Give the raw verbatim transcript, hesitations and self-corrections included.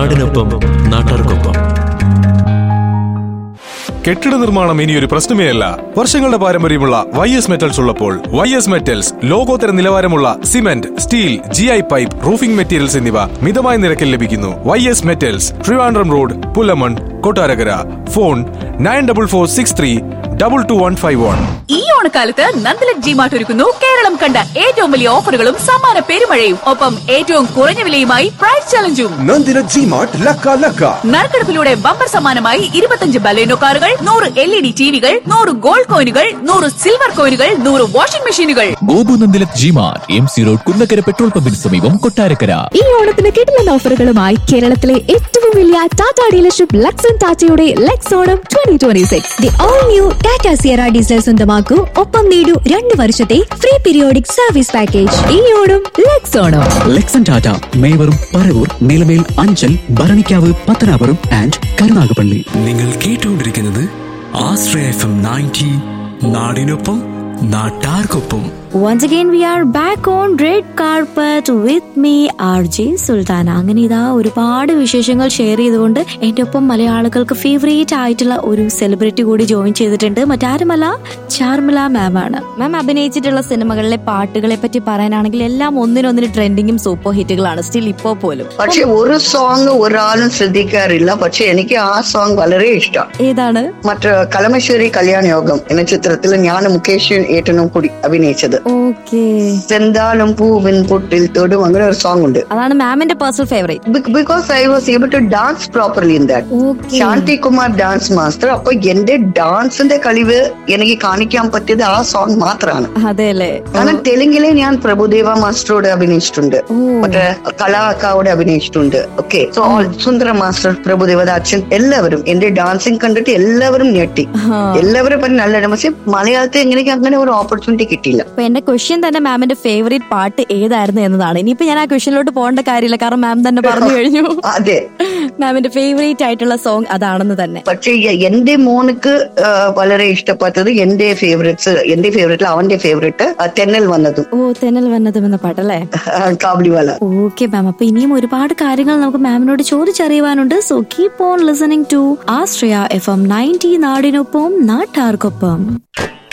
നാടിനൊപ്പം നാട്ടാർക്കൊപ്പം. കെട്ടിട നിർമ്മാണം ഇനിയൊരു പ്രശ്നമേ അല്ല. വർഷങ്ങളുടെ പാരമ്പര്യമുള്ള വൈ എസ് മെറ്റൽസ് ഉള്ളപ്പോൾ വൈ എസ് മെറ്റൽസ് ലോകോത്തര നിലവാരമുള്ള cement, steel, G I pipe, roofing materials എന്നിവ മിതമായ നിരക്കിൽ ലഭിക്കുന്നു. Y S metals, Trivandrum road, Pulamon, Kottarakkara. Phone nine double four six three double two one five one. ഈ ഓണക്കാലത്ത് നന്ദലക് ജി മാർട്ട് ഒരുക്കുന്നു കേരളം കണ്ട ഏറ്റവും വലിയ ഓഫറുകളും സമ്മാന പെരുമഴയും. ഒപ്പം ഏറ്റവും കുറഞ്ഞ വിലയുമായി പ്രൈസ് ചലഞ്ചും. നന്ദലക് ജി മാർട്ട് ലക്ക ലക്ക. നറുക്കെടുപ്പിലൂടെ ബമ്പർ സമ്മാനമായി ഇരുപത്തഞ്ച് ബലേനോ കാറുകൾ, നൂറ് എൽ ഇ ഡി ടിവികൾ, നൂറ് ഗോൾഡ് കോയിനുകൾ, നൂറ് സിൽവർ കോയിനുകൾ, നൂറ് വാഷിംഗ് മെഷീനുകൾ. Gopu നന്ദലക് G mart, M C road, Kunnakkara petrol പമ്പിന് സമീപം, കൊട്ടാരക്കര. ഈ ഓണത്തിന് കിട്ടുന്ന ഓഫറുകളുമായി കേരളത്തിലെ ഏറ്റവും വലിയ ടാറ്റ ഡീലർഷിപ്പ് ലക്സൺ ടാറ്റയുടെ Lex Onam twenty twenty six. The all new Tata Sierra diesel സ്വന്തമാക്കൂ. ഒപ്പം നേടൂ രണ്ട് വർഷത്തെ ഫ്രീ പീരിയോഡിക് സർവീസ് പാക്കേജ്. ഈ ഓണം ലെക്സ് ഓണം. ലെക്സൺ ടാറ്റ, മേവറും, പറവൂർ, നിലമേൽ, അഞ്ചൽ, ഭരണിക്കാവ്, പത്തനാപുരം ആൻഡ് കരുനാഗപ്പള്ളി. നിങ്ങൾ കേട്ടുകൊണ്ടിരിക്കുന്നത് ആശ്രയ എഫ് എം നയൻറ്റി, നാടിനൊപ്പം നാട്ടാർക്കൊപ്പം. Once again we are back on red carpet with me R J Sultana. അങ്ങനെ ഇതാ ഒരുപാട് വിശേഷങ്ങൾ ഷെയർ ചെയ്തുകൊണ്ട് എന്റെ ഒപ്പം മലയാളികൾക്ക് ഫേവറേറ്റ് ആയിട്ടുള്ള ഒരു സെലിബ്രിറ്റി കൂടി ജോയിൻ ചെയ്തിട്ടുണ്ട്. മറ്റാരുമല്ല, ചാർമിള മാം ആണ്. മാം അഭിനയിച്ചിട്ടുള്ള സിനിമകളിലെ പാട്ടുകളെ പറ്റി പറയാനാണെങ്കിൽ എല്ലാം ഒന്നിനൊന്നിന് ട്രെൻഡിങ്ങും സൂപ്പർ ഹിറ്റുകളാണ് സ്റ്റിൽ ഇപ്പോ പോലും. പക്ഷെ ഒരു സോങ് ഒരാളും ശ്രദ്ധിക്കാറില്ല. പക്ഷെ എനിക്ക് ആ സോങ് വളരെ ഇഷ്ടം. ഏതാണ്? മറ്റേ കലമശ്ശേരി കല്യാണ യോഗം എന്ന ചിത്രത്തിൽ ഞാൻ മുകേഷ് ഏട്ടനും കൂടി അഭിനയിച്ചത്. സെന്താലും പൂവിൻ പൊട്ടിൽ തൊടും, അങ്ങനെ ഒരു സോങ് ഉണ്ട്. അതാണ് മാമിന്റെ personal favourite. Because I was able to dance properly in that. Shanti Kumar dance master. അപ്പൊ എന്റെ ഡാൻസിന്റെ കഴിവ് എനിക്ക് കാണിക്കാൻ പറ്റിയത് ആ സോങ് മാത്രമാണ്. അതെല്ലേ? കാരണം തെലുങ്കിലെ ഞാൻ പ്രഭുദേവ മാസ്റ്ററോട് അഭിനയിച്ചിട്ടുണ്ട്, മറ്റേ കലാക്കാരോട് അഭിനയിച്ചിട്ടുണ്ട്. ഓക്കെ, സോ സുന്ദര മാസ്റ്റർ, പ്രഭുദേവ അച്ഛൻ, എല്ലാവരും എന്റെ ഡാൻസിങ് കണ്ടിട്ട് എല്ലാവരും ഞെട്ടി. എല്ലാവരും പറഞ്ഞ നല്ല. പക്ഷെ മലയാളത്തിൽ എനിക്ക് അങ്ങനെ ഒരു ഓപ്പർച്യൂണിറ്റി കിട്ടിയില്ല. എന്റെ ക്വസ്റ്റ്യൻ തന്നെ മാമിന്റെ ഫേവറേറ്റ് പാട്ട് ഏതായിരുന്നു എന്നതാണ്. ഇനിയിപ്പോ ഞാൻ ആ ക്വസ്റ്റ്യനിലോട്ട് പോകേണ്ട കാര്യമില്ല, കാരണം മാം തന്നെ പറഞ്ഞു കഴിഞ്ഞു. അതെ, മാമിന്റെ ഫേവറേറ്റ് ആയിട്ടുള്ള സോങ് അതാണെന്ന് തന്നെ. പക്ഷെ എന്റെ മോനക്ക് വളരെ ഇഷ്ടപ്പെട്ടത് എന്റെ ഫേവറേറ്റ്സ് എന്റെ ഫേവറേറ്റിൽ അവന്റെ ഫേവറേറ്റ് തെന്നൽ വന്നതും. ഓ, തെന്നൽ വന്നതും എന്ന പാട്ടല്ലേ? കാബിളിവാല. ഓക്കെ മാം, അപ്പൊ ഇനിയും ഒരുപാട് കാര്യങ്ങൾ നമുക്ക് മാമിനോട് ചോദിച്ചറിയുവാനുണ്ട്. So keep on listening to Ashraya F M ninety, നാടിനൊപ്പം നാട്ടാർക്കൊപ്പം.